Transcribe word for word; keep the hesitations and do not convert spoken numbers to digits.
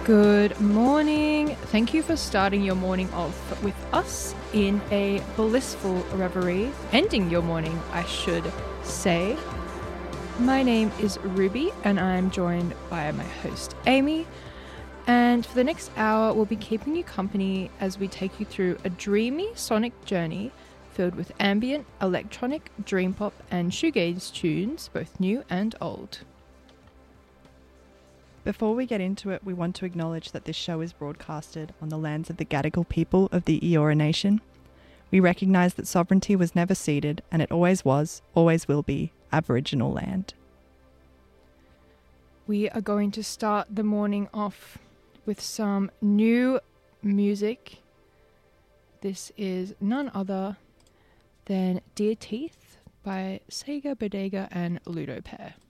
Good morning. Thank you for starting your morning off with us in a blissful reverie. Ending your morning, I should say. My name is Ruby and I'm joined by my host Amy. And for the next hour, we'll be keeping you company as we take you through a dreamy sonic journey filled with ambient, electronic, dream pop and shoegaze tunes, both new and old. Before we get into it, we want to acknowledge that this show is broadcasted on the lands of the Gadigal people of the Eora Nation. We recognise that sovereignty was never ceded, and it always was, always will be, Aboriginal land. We are going to start the morning off with some new music. This is none other than Dear Teeth by Sega Bodega and Ludo Pair.